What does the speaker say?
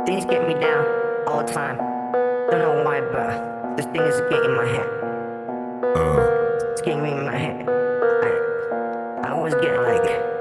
Things get me down all the time. Don't know why, but this thing is getting in my head. It's getting me in my head. I always get like